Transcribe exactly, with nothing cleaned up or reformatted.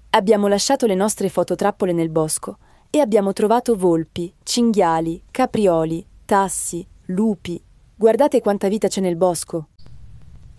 Abbiamo lasciato le nostre fototrappole nel bosco e abbiamo trovato volpi, cinghiali, caprioli, tassi, lupi. Guardate quanta vita c'è nel bosco.